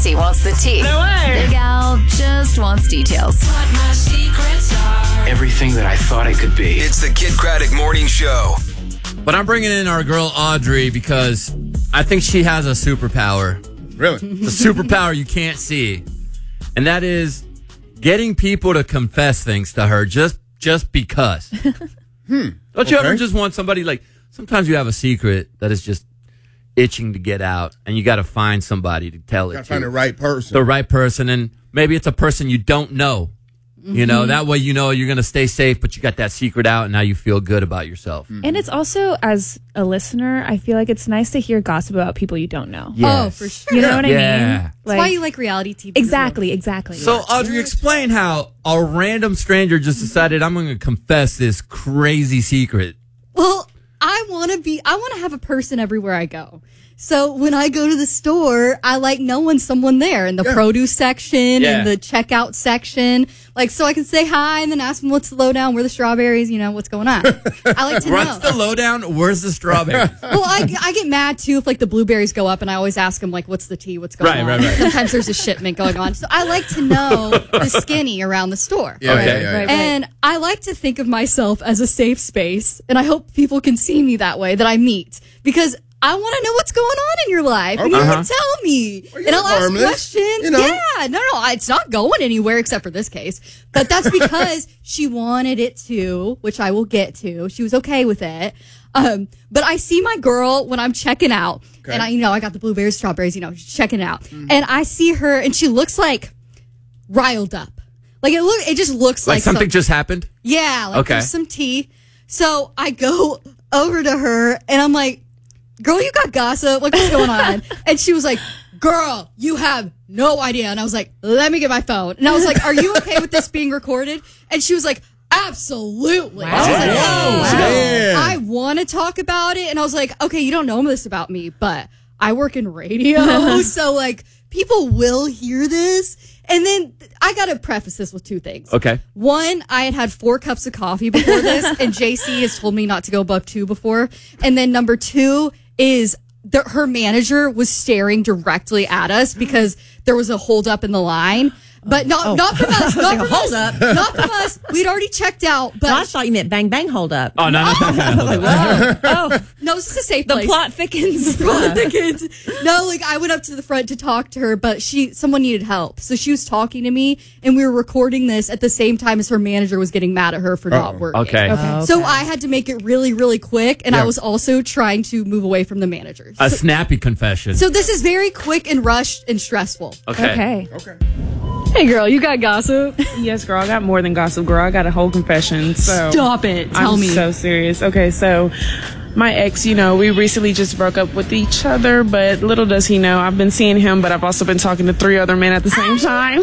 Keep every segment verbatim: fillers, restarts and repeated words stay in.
Jesse wants the tea. No way. Big Al just wants details. What my secrets are. Everything that I thought I could be. It's the Kid Craddock Morning Show. But I'm bringing in our girl Audrey because I think she has a superpower. Really? A superpower you can't see. And that is getting people to confess things to her just just because. hmm. Don't you okay. ever just want somebody, like, sometimes you have a secret that is just itching to get out, and you got to find somebody to tell it Gotta to. find the right person. The right person, and maybe it's a person you don't know. Mm-hmm. You know, that way you know you're going to stay safe, but you got that secret out, and now you feel good about yourself. Mm-hmm. And it's also, as a listener, I feel like it's nice to hear gossip about people you don't know. Yes. Oh, for sure. You know what yeah. I mean? That's like, why you like reality T V. Exactly, exactly. So, Audrey, explain how a random stranger just decided, I'm going to confess this crazy secret. Well, I want to be, I want to have a person everywhere I go. So when I go to the store, I like knowing someone there in the Yeah. produce section Yeah. and the checkout section. Like, so I can say hi and then ask them what's the lowdown, where the strawberries, you know, what's going on. I like to know. What's the lowdown? Where's the strawberry? Well, I, I get mad too if like the blueberries go up and I always ask them like, what's the tea, what's going Right, on. right, right. Sometimes there's a shipment going on. So I like to know the skinny around the store. Yeah, Okay. yeah, yeah. Right, right. And I like to think of myself as a safe space, and I hope people can see me that way, that I meet, because I want to know what's going on in your life, and you Uh-huh. can tell me, Well, and you're I'll ask harmless, questions. you know. Yeah, no, no, it's not going anywhere except for this case, but that's because she wanted it to, which I will get to. She was okay with it. Um, but I see my girl when I'm checking out, Okay. and I, you know, I got the blueberries, strawberries, you know, checking out, and I see her, and she looks like riled up. Like it look, it just looks Like like something some- just happened? yeah, like Okay. there's some tea. So I go over to her and I'm like, girl, you got gossip. Like, what's going on? And she was like, girl, you have no idea. And I was like, let me get my phone. And I was like, are you okay with this being recorded? And she was like, absolutely. Wow. She was like, Oh, she goes, man. I want to talk about it. And I was like, okay, you don't know this about me, but I work in radio. So like people will hear this. And then I got to preface this with two things. Okay. One, I had had four cups of coffee before this, and J C has told me not to go above two before. And then number two is the, her manager was staring directly at us because there was a holdup in the line. But not Oh. not from us. Not from Hold us. up. Not from us. We'd already checked out. But Well, I thought you meant bang bang hold up. Oh, no, no, no, no, no, no. oh, no, this is a safe the place. plot thickens. Plot thickens. No, like I went up to the front to talk to her, but she someone needed help. So she was talking to me, and we were recording this at the same time as her manager was getting mad at her for not Uh-oh. working. Okay. Okay. So I had to make it really, really quick, and Yeah. I was also trying to move away from the managers. A So, snappy confession. so this is very quick and rushed and stressful. Okay. Okay. Okay. Hey, girl, you got gossip? Yes, girl. I got more than gossip, girl. I got a whole confession. So Stop it. Tell I'm me. so serious. Okay, so my ex, you know, we recently just broke up with each other, but little does he know, I've been seeing him, but I've also been talking to three other men at the same time.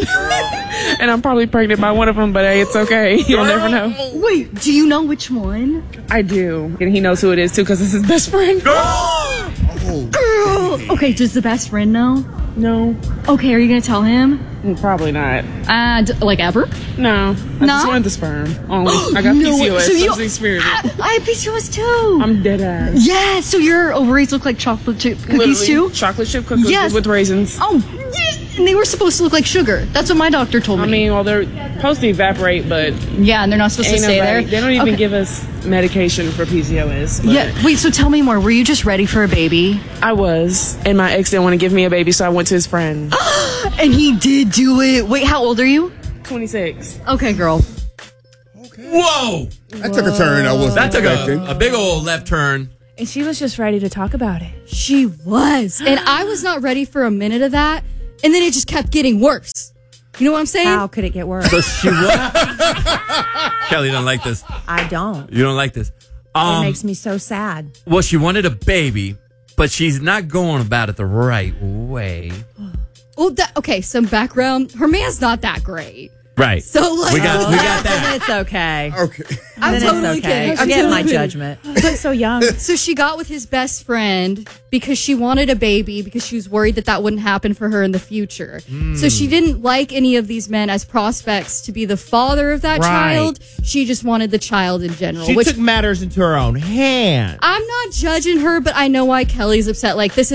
And I'm probably pregnant by one of them, but hey, it's okay. You'll never know. Wait, do you know which one? I do. And he knows who it is, too, because it's his best friend. Girl. Okay, does the best friend know? No, Okay, are you gonna tell him? probably not. Uh, d- like ever? No. I No? just wanted the sperm. Only. I got No P C O S, way. So so you- it's experiment. I have P C O S too. I'm dead ass. Yeah, so your ovaries look like chocolate chip cookies Literally, too? chocolate chip cookies Yes. with raisins. Oh, yeah. And they were supposed to look like sugar. That's what my doctor told me. I mean, well, they're supposed to evaporate, but yeah, and they're not supposed ain't to stay nobody, there. they don't even Okay. give us medication for P C O S. But Yeah. Wait, so tell me more. Were you just ready for a baby? I was, and my ex didn't want to give me a baby, so I went to his friend. And he did do it. Wait, how old are you? twenty-six. Okay, girl. Whoa! That took a turn I wasn't That took expecting. a, a big old left turn. And she was just ready to talk about it. She was. And I was not ready for a minute of that. And then it just kept getting worse. You know what I'm saying? How could it get worse? So she was. Kelly don't like this. I don't. You don't like this. It Um, makes me so sad. well, she wanted a baby, but she's not going about it the right way. Well, that, okay, some background. Her man's not that great. Right. So, like, we got we got Then that. it's okay. Okay. I'm Then totally it's okay. kidding. I'm Forget my totally kidding. judgment. But so young. So she got with his best friend because she wanted a baby because she was worried that that wouldn't happen for her in the future. So she didn't like any of these men as prospects to be the father of that Right. child. She just wanted the child in general. She which took matters into her own hand. I'm not judging her, but I know why Kelly's upset. Like, this is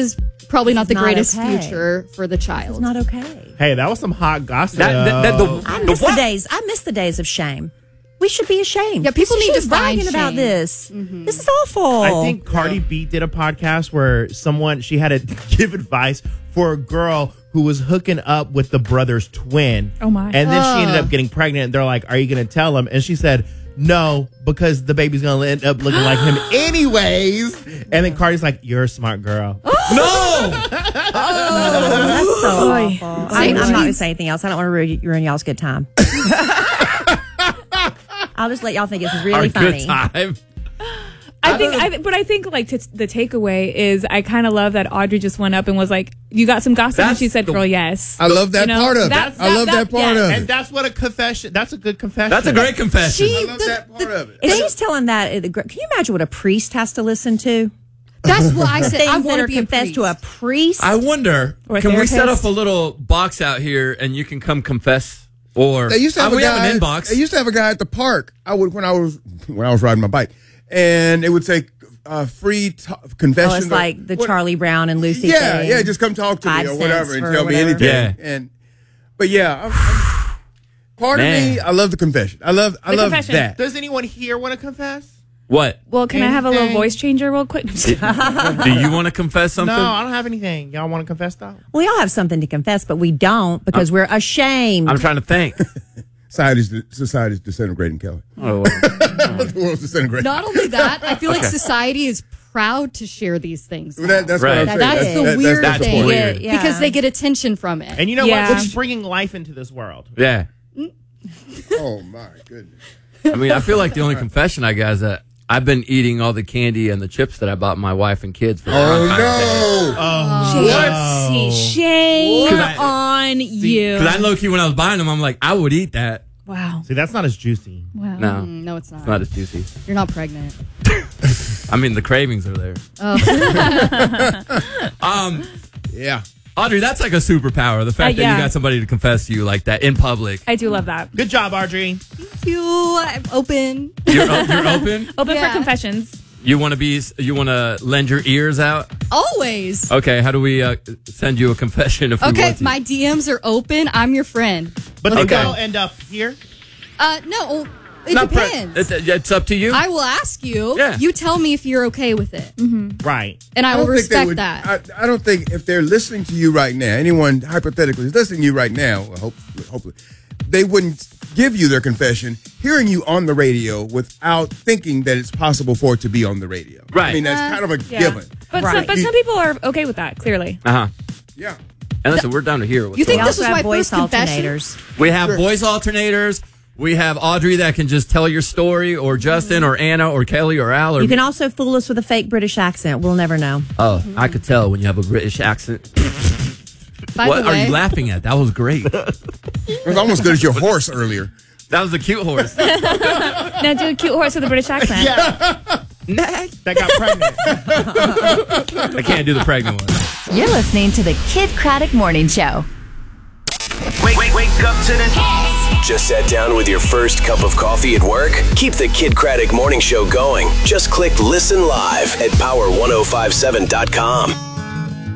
probably not It's the not greatest okay. future for the It's child. not okay. Hey, that was some hot gossip. That- that- that- the- I The miss the what? days. I miss the days of shame. We should be ashamed. Yeah, people She need was to find bragging about shame. this. This is awful. I think Cardi B did a podcast where someone she had to give advice for a girl who was hooking up with the brother's twin. Oh, my. And then she ended Oh. up getting pregnant. And they're like, "Are you going to tell him?" And she said, "No, because the baby's going to end up looking like him anyways." And then Cardi's like, "You're a smart girl." No! That's so Oy. awful. I'm, I'm not going to say anything else. I don't want to ruin, ruin y'all's good time. I'll just let y'all think this is really Our funny. good time. I think, I, but I think like t- the takeaway is I kind of love that Audrey just went up and was like, "You got some gossip," and That's she said, the- "Girl, yes." I love that You know, part of that's- it. I love that- that, part yeah. of And it. that's what a confession. That's a good confession. That's a great confession. She- I love the- that part of it. If she's telling that, uh, the gr- can you imagine what a priest has to listen to? That's what I said. Things I that want are to be a confessed priest. to a priest. I wonder, Or a can we set therapist. up a little box out here and you can come confess? Or They used to have uh, a we guy. have an inbox. They used to have a guy at the park. I would when I was when I was riding my bike, and it would say uh, free t- confession. oh, it's or- like the what- Charlie Brown and Lucy Yeah, thing. yeah. Just come talk to Five me or whatever cents and for tell me whatever. anything. Yeah. And but yeah, I'm, I'm, part Man. of me, I love the confession. I love I The love confession. that. Does anyone here want to confess? What? Well, can I have a little Anything? voice changer real quick? Do you want to confess something? No, I don't have anything. Y'all want to confess though? We all have something to confess, but we don't because we're ashamed. I'm trying to think. Society's society's disintegrating, Kelly. Oh, The world's disintegrating. Not only that, I feel like society is proud to share these things. now. That- that's Right. what I'm saying. That's That's, the that- weird that's, That's thing. weird. Yeah, yeah. Because they get attention from it. And you know Yeah. what? It's bringing life into this world. yeah. Oh my goodness. I mean, I feel like the only confession I got is that I've been eating all the candy and the chips that I bought my wife and kids for. Oh no. Shame, shame What? on you. Because I low key when I was buying them, I'm like, I would eat that. Wow. See, that's not as juicy. Wow. No, Mm, no, it's not. it's not as juicy. You're not pregnant. I mean, the cravings are there. um, Yeah. Audrey, that's like a superpower. The fact Uh, that yeah. you got somebody to confess to you like that in public. I do love that. Good job, Audrey. Thank you. I'm open. You're, o- you're open. Open Yeah. for confessions. You want to be? You want to lend your ears out? Always. Okay. How do we uh, send you a confession if we Okay, want to? my D Ms are open. I'm your friend. But they Okay. will end up here. Uh, no, it Not pre- depends. it's, it's up to you. I will ask you. Yeah. You tell me if you're okay with it, Right. and I, I will don't think they respect would- that. I, I don't think if they're listening to you right now, anyone hypothetically is listening to you right now, well, hopefully, hopefully, they wouldn't give you their confession hearing you on the radio without thinking that it's possible for it to be on the radio. Right. I mean, that's Uh, kind of a Yeah. given. But, Right. some, but some people are okay with that, clearly. Uh huh. Yeah. And listen, we're down to hear. What's You think going we on. this also was have my voice first confession? alternators. We have voice alternators. We have Audrey that can just tell your story, or Justin, or Anna, or Kelly, or Al. Or You can also fool us with a fake British accent. We'll never know. Oh, I could tell when you have a British accent. By What the are way, you laughing at? That was great. It was almost good as your horse earlier. That was a cute horse. Now do a cute horse with a British accent. That got pregnant. I can't do the pregnant one. You're listening to the Kid Craddock Morning Show. Wake, wake, wake up to the Just sat down with your first cup of coffee at work? Keep the Kid Craddock Morning Show going. Just click Listen Live at power ten fifty-seven dot com.